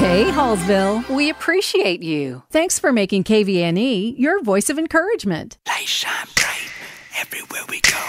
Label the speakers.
Speaker 1: Hey, Hallsville.
Speaker 2: We appreciate you.
Speaker 1: Thanks for making KVNE your voice of encouragement.
Speaker 3: Light shine bright everywhere we go.